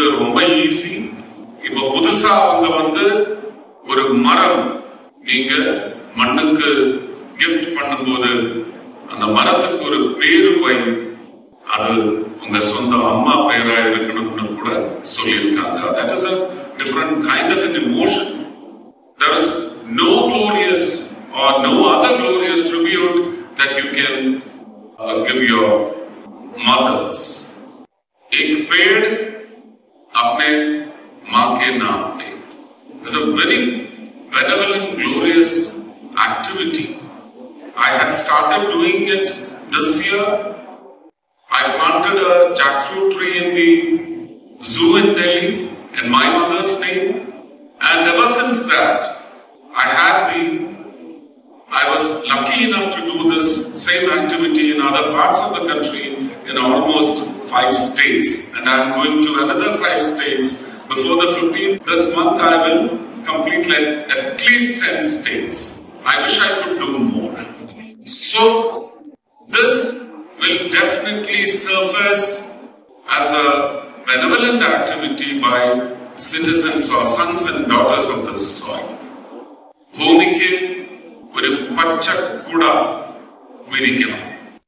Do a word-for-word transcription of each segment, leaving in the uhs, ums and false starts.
பண்றதுக்கு ரொம்ப ஈஸி. இப்ப புதுசா அவங்க வந்து ஒரு மரம் நீங்க மண்ணுக்கு கிஃப்ட் பண்ணும்போது அந்த மரத்துக்கு ஒரு பேரு வை, அது உங்க சொந்த அம்மா பெயரா இருக்கணும்னு கூட சொல்லியிருக்காங்க. That is a different kind of an emotion. There is no glorious or no other glorious tribute that you can uh, give your mothers. एक पेड़ अपने माँ के नाम पे. It's a very benevolent, glorious activity. I had started doing it this year. I planted a jackfruit tree in the zoo in Delhi in my mother's name, and ever since that, I had the, I was lucky enough to do this same activity in other parts of the country in almost five states, and I am going to another five states before the fifteenth. This month I will complete at, at least ten states. I wish I could do more. So this will definitely surface as a benevolent activity by citizens or sons and daughters of this soil. பூமிக்கு ஒரு பச்சை குடா விரிக்கணும்.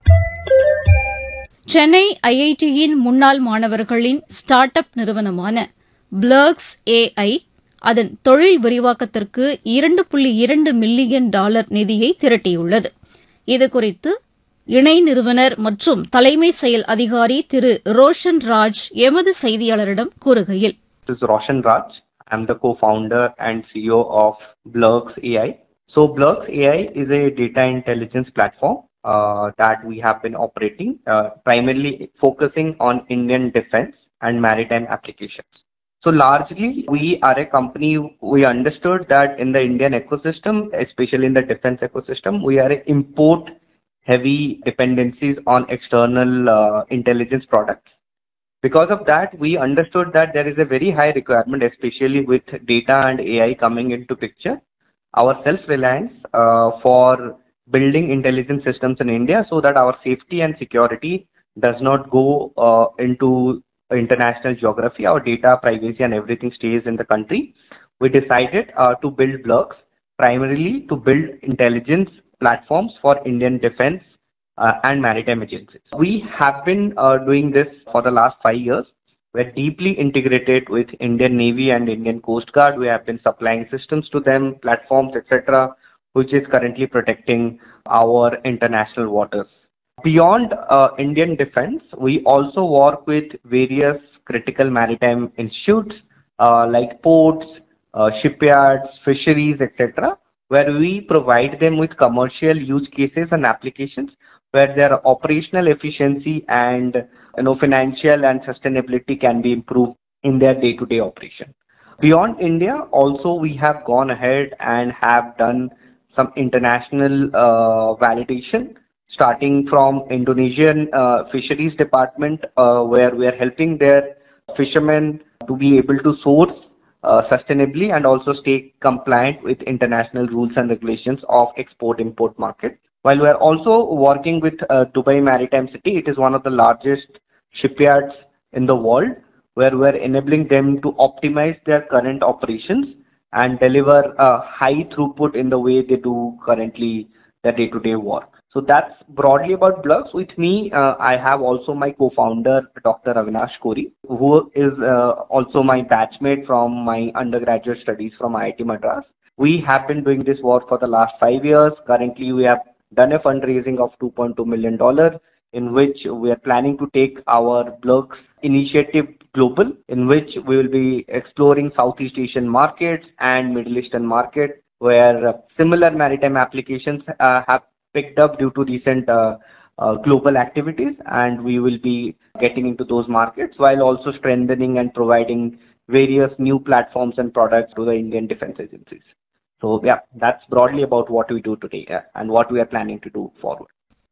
சென்னை ஐஐடியின் முன்னாள் மாணவர்களின் start up நிறுவனமான பிளர்க்ஸ் AI அதன் தொழில் விரிவாக்கத்திற்கு இரண்டு புள்ளி இரண்டு மில்லியன் டாலர் நிதியை திரட்டியுள்ளது. இதுகுறித்து இணை நிறுவனர் மற்றும் தலைமை செயல் அதிகாரி திரு ரோஷன் ராஜ் எமது செய்தியாளரிடம் கூறுகையில், This is Roshan Raj. I'm the co-founder and C E O of Blurks A I. So Blurks A I is a data intelligence platform uh, that we have been operating, uh, primarily focusing on Indian defense and maritime applications. So largely, we are a company, we understood that in the Indian ecosystem, especially in the defense ecosystem, we are import heavy dependencies on external uh, intelligence products. Because of that, we understood that there is a very high requirement, especially with data and A I coming into picture, our self-reliance uh, for building intelligence systems in India so that our safety and security does not go uh, into international geography, our data, privacy and everything stays in the country. We decided uh, to build Blurks primarily to build intelligence platforms for Indian defense uh, and maritime agencies. We have been uh, doing this for the last five years. We're deeply integrated with Indian Navy and Indian Coast Guard. We have been supplying systems to them, platforms, et cetera, which is currently protecting our international waters. Beyond uh, Indian defense, we also work with various critical maritime institutes uh, like ports, uh, shipyards, fisheries, et cetera, where we provide them with commercial use cases and applications where their operational efficiency and you know financial and sustainability can be improved in their day-to-day operation. Beyond India, also we have gone ahead and have done some international uh, validation, starting from Indonesian uh, fisheries department, uh, where we are helping their fishermen to be able to source uh, sustainably and also stay compliant with international rules and regulations of export-import market. While we are also working with uh, Dubai Maritime City, it is one of the largest shipyards in the world, where we are enabling them to optimize their current operations and deliver a high throughput in the way they do currently their day-to-day work. So that's broadly about Blurks. With me, uh, I have also my co-founder, Doctor Avinash Kori, who is uh, also my batchmate from my undergraduate studies from I I T Madras. We have been doing this work for the last five years. Currently, we have done a fundraising of two point two million dollars, in which we are planning to take our Blurks initiative global, in which we will be exploring Southeast Asian markets and Middle Eastern market, where uh, similar maritime applications uh, have picked up due to recent uh, uh, global activities, and we will be getting into those markets while also strengthening and providing various new platforms and products to the Indian defense agencies. So yeah, that's broadly about what we do today yeah, and what we are planning to do forward.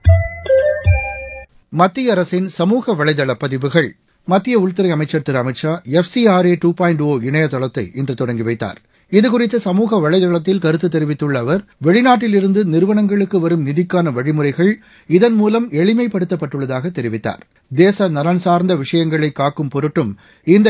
மத்திய அரசின் சமூக வலைதள பதிவுகள். மத்திய உள்துறை அமைச்சர் திரு Amit Shah F C R A two point ஓ இணையதளத்தை இன்று தொடங்கி வைத்தார். இதுகுறித்து சமூக வலைதளத்தில் கருத்து தெரிவித்துள்ள அவர், வெளிநாட்டிலிருந்து நிறுவனங்களுக்கு வரும் நிதிக்கான வழிமுறைகள் இதன் மூலம் எளிமைப்படுத்தப்பட்டுள்ளதாக தெரிவித்தார். தேச நலன் சார்ந்த விஷயங்களை காக்கும் பொருட்டும் இந்த